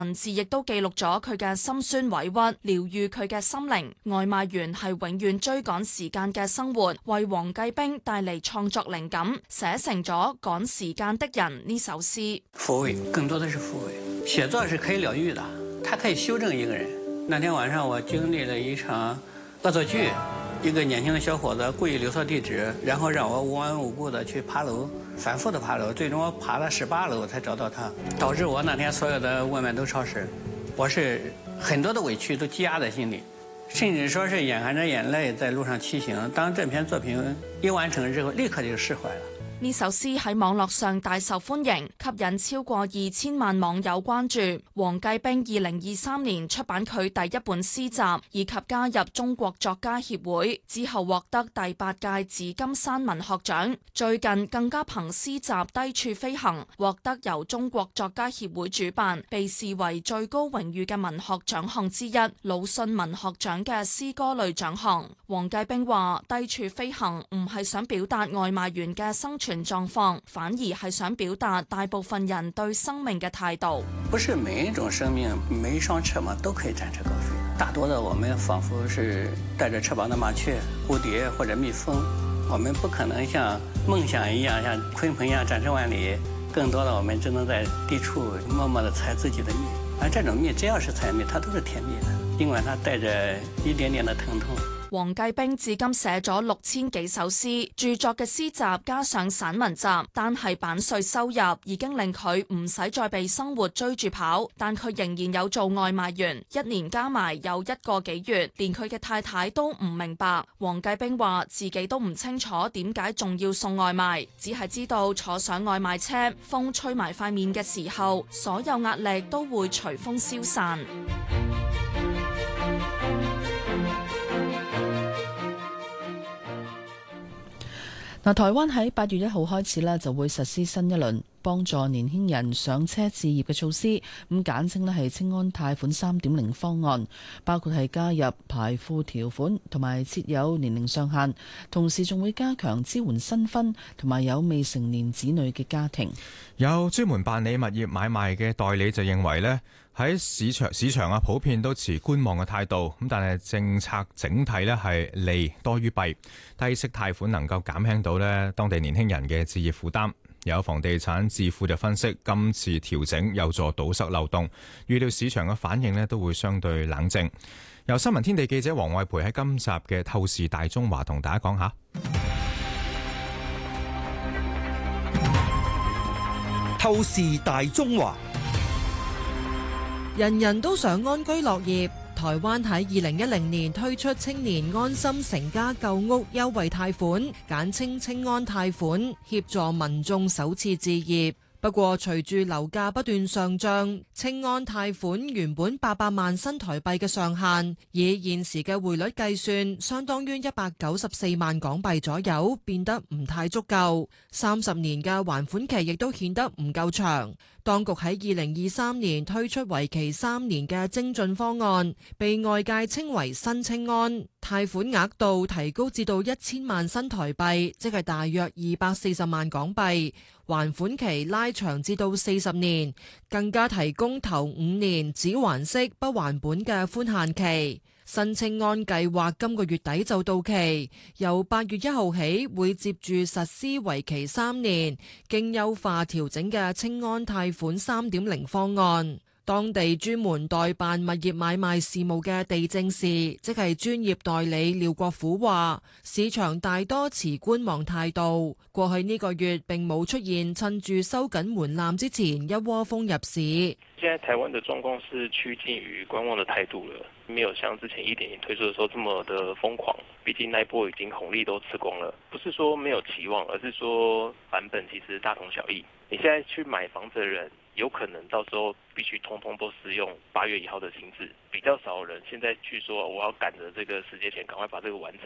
文字亦都記錄咗佢嘅心酸委屈，療愈佢嘅心靈。外賣員係永遠追趕時間嘅生活，為黃繼兵帶嚟創作靈感，寫成咗《趕時間的人》呢首詩。 撫慰，更多的是撫慰。寫作是可以療愈的，它可以修正一個人。那天晚上我經歷了一場惡作劇，一個年輕的小伙子故意留錯地址，然後讓我無緣無故的去爬樓，反覆的爬樓，最終我爬了18樓才找到他，導致我那天所有的外賣都超時。我是很多的委屈都積壓在心裏，甚至說是眼含着眼淚在路上騎行。當這篇作品一完成之後，立刻就釋懷了。 呢首詩喺網絡上大受歡迎，吸引超過2000萬網友關注。黃繼兵2023年出版佢第一本詩集，以及加入中國作家協會，之後獲得第8屆紫金山文學獎。最近更加憑詩集《低處飛行》獲得由中國作家協會主辦，被視為最高榮譽嘅文學獎項之一——魯迅文學獎嘅詩歌類獎項。黃繼兵話：低處飛行唔係想表達外賣員嘅生存狀況，反而係想表達大部分人對生命嘅態度。 不是每一種生命，每一雙翅膀都可以展翅高飛。大多的我們仿佛是帶着翅膀的麻雀、蝴蝶或者蜜蜂，我們不可能像夢想一樣，像鯤鵬一樣展翅萬里。更多的我們只能在低處默默地採自己的蜜，而這種蜜只要是採蜜，它都是甜蜜的，儘管它帶着一點點的疼痛。 黃繼兵至今寫咗6000幾首詩，著作嘅詩集加上散文集，單係版稅收入已經令佢唔使再被生活追住跑，但佢仍然有做外賣員，一年加埋有1個幾月，連佢嘅太太都唔明白。黃繼兵話自己都唔清楚點解仲要送外賣，只係知道坐上外賣車，風吹埋塊面嘅時候，所有壓力都會隨風消散。 嗱，台灣喺8月1號開始咧，就會實施新一輪幫助年輕人上車置業嘅措施，咁簡稱咧係青安貸款3.0方案，包括係加入排富條款同埋設有年齡上限，同時仲會加強支援新婚同埋有未成年子女嘅家庭。 有專門辦理物業買賣嘅代理就認為呢，喺市場普遍都持觀望嘅態度，咁但係政策整體呢係利多於弊，低息貸款能夠減輕到呢當地年輕人嘅置業負擔。有房地產智庫就分析，今次調整有助堵塞漏洞，預料市場嘅反應呢都會相對冷靜。由新聞天地記者黃慧培喺今集嘅透視大中華同大家講下。 透視大中華。 人人都想安居樂業。台灣喺2010年推出青年安心成家購屋優惠貸款，簡稱青安貸款，協助民眾首次置業。不過隨住樓價不斷上漲，青安貸款原本800萬新台幣嘅上限，以現時嘅匯率計算，相當於194萬港幣左右，變得唔太足夠。30年嘅還款期亦都顯得唔夠長。當局喺2023年推出為期3年嘅精進方案，被外界稱為新青安，貸款額度提高至到1000萬新台幣，即係大約240萬港幣，還款期拉長至到40年，更加提供頭5年只還息不還本嘅寬限期。新青安計劃今個月底就到期，由8月1號起會接住實施為期3年，經優化調整嘅青安貸款3.0方案。當地專門代辦物業買賣事務嘅地政士，即係專業代理廖國虎話，市場大多持觀望態度，過去呢個月並冇出現趁住收緊門檻之前一窩蜂入市。 現在台灣的狀況是趨近於觀望的態度了，沒有像之前1.0推出的時候這麼的瘋狂，畢竟那一波已經紅利都吃光了。不是說沒有期望，而是說版本其實大同小異。你現在去買房子的人，有可能到時候必須通通都適用8月1號的新制，比較少人現在去說我要趕着這個時間前趕快把這個完成。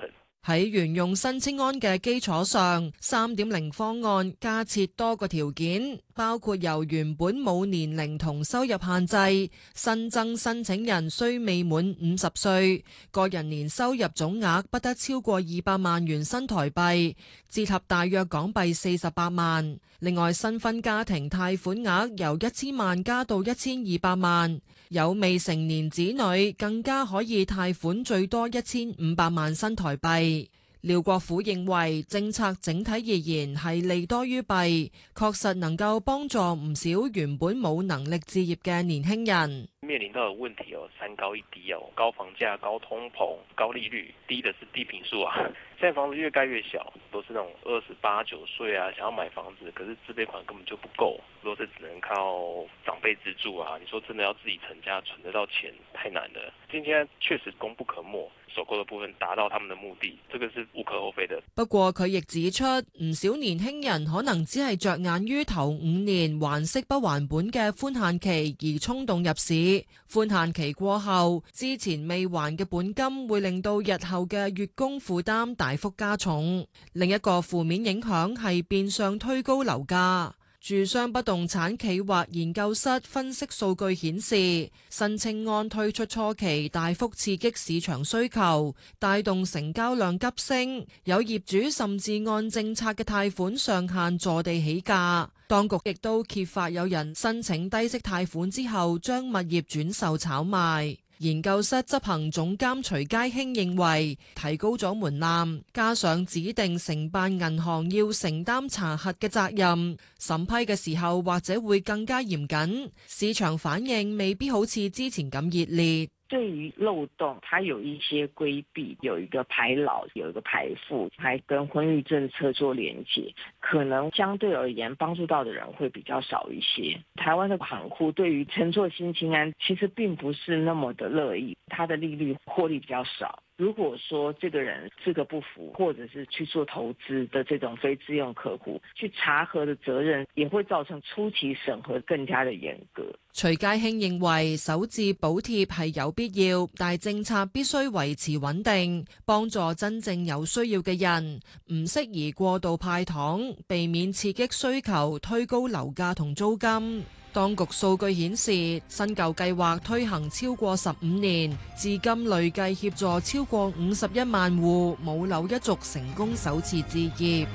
喺沿用新青安嘅基礎上， 3.0 方案加設多個條件，包括由原本冇年齡同收入限制，新增申請人需未滿50歲，個人年收入總額不得超過200萬元新台幣，折合大約港幣48萬。另外，新婚家庭貸款額由1000萬加到1200萬，有未成年子女更加可以貸款最多1500萬新台幣。廖國虎認為政策整體而言係利多於弊，確實能夠幫助唔少原本冇能力置業嘅年輕人。 面臨到的問題有三高一低哦，高房價、高通膨、高利率，低的是低坪數啊。現在房子越蓋越小，都是那種28、9歲啊，想要買房子，可是自備款根本就不夠，如果是只能靠長輩資助啊，你說真的要自己成家存得到錢，太難了。今天確實功不可沒，首購的部分達到他們的目的，這個是無可厚非的。 不過佢亦指出，唔少年輕人可能只係着眼於頭5年還息不還本嘅寬限期而衝動入市。寬限期過後，之前未還嘅本金會令到日後嘅月供負擔大幅加重。另一個負面影響係變相推高樓價。住商不動產企劃研究室分析數據顯示，新青安推出初期大幅刺激市場需求，帶動成交量急升，有業主甚至按政策嘅貸款上限坐地起價。當局亦都揭發有人申請低息貸款之後將物業轉售炒賣。研究室執行總監徐佳興認為，提高咗門檻，加上指定承辦銀行要承擔查核嘅責任，審批嘅時候或者會更加嚴謹，市場反應未必好似之前咁熱烈。 對於漏洞，它有一些規避，有一個排老，有一個排富，還跟婚育政策做連結，可能相對而言幫助到的人會比較少一些。台灣的行庫對於承做新青安其實並不是那麼的樂意，它的利率獲利比較少。如果說這個人資格不符，或者是去做投資的這種非自用客戶，去查核的責任也會造成初期審核更加的嚴格。 徐佳興認為首置補貼係有必要，但政策必須維持穩定，幫助真正有需要嘅人，唔適宜過度派糖，避免刺激需求，推高樓價同租金。當局數據顯示，新舊計劃推行超過15年，至今累計協助超過51萬戶冇樓一族成功首次置業。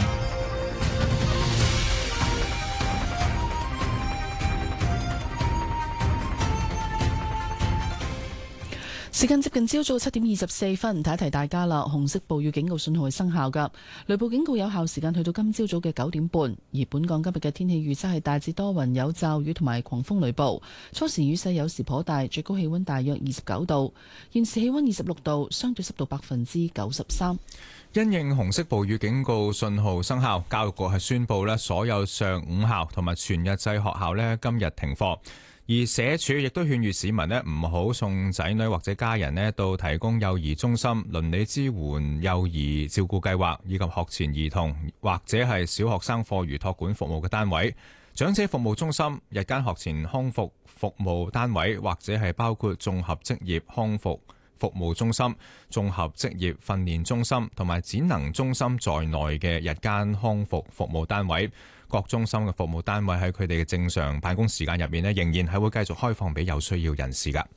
時間接近朝早7點24分，提一提大家啦。紅色暴雨警告信號係生效㗎，雷暴警告有效時間去到今朝早嘅9點半。而本港今日嘅天氣預測係大致多雲，有驟雨同埋狂風雷暴，初時雨勢有時頗大，最高氣溫大約29度。現時氣溫26度，相對濕度93%。 因應紅色暴雨警告信號生效，教育局係宣布咧，所有上午校同埋全日制學校咧今日停課。而社署亦都勸喻市民咧唔好送仔女或者家人咧到提供幼兒中心、鄰里支援幼兒照顧計劃以及學前兒童或者係小學生課餘託管服務嘅單位、長者服務中心、日間學前康復服務單位或者係包括綜合職業康復服務中心、綜合職業訓練中心同埋展能中心在內嘅日間康復服務單位。各中心嘅服務單位喺佢哋嘅正常辦公時間入面咧，仍然係會繼續開放俾有需要人士㗎。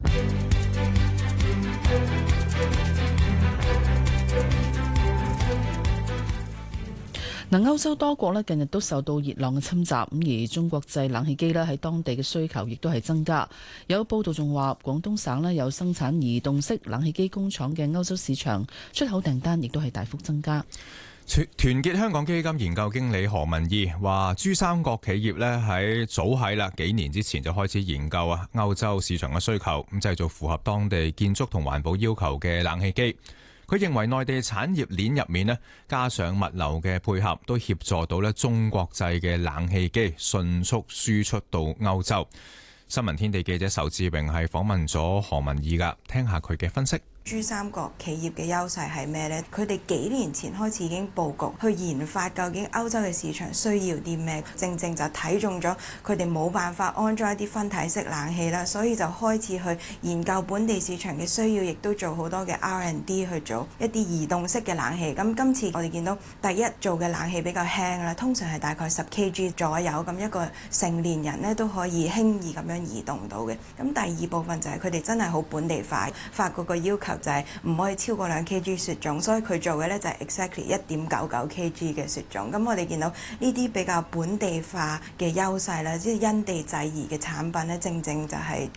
歐洲多國咧近日都受到熱浪嘅侵襲，咁而中國製冷氣機咧喺當地嘅需求亦都係增加。有報道仲話，廣東省咧有生產移動式冷氣機工廠嘅歐洲市場出口訂單亦都係大幅增加。 團結香港基金研究經理何文義話，珠三角企業咧早喺幾年之前就開始研究歐洲市場嘅需求，咁製造符合當地建築同環保要求嘅冷氣機。佢認為內地產業鏈入面加上物流嘅配合，都協助到中國製嘅冷氣機迅速輸出到歐洲。新聞天地記者仇志榮係訪問咗何文義㗎，聽下佢嘅分析。 珠三角企業嘅優勢係咩呢？佢哋幾年前開始已經佈局去研發究竟歐洲嘅市場需要啲咩，正正就睇中咗佢哋冇辦法安裝一啲分體式冷氣啦，所以就開始去研究本地市場嘅需要，亦都做好多嘅 R&D 去做一啲移動式嘅冷氣。咁今次我哋見到第一做嘅冷氣比較輕啦，通常係大概10 kg 左右，咁一個成年人呢都可以輕易咁樣移動到嘅。咁第二部分就係佢哋真係好本地化，法國個要求就係唔可以超過2 kg 雪種，所以佢做嘅呢就係 exactly 1.99 kg 嘅雪種。咁我哋見到呢啲比較本地化嘅優勢啦，即係因地制宜嘅產品呢，正正就係